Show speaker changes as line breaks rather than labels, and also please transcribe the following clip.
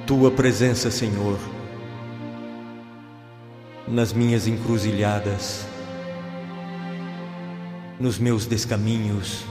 Tua presença, Senhor, nas minhas encruzilhadas, nos meus descaminhos,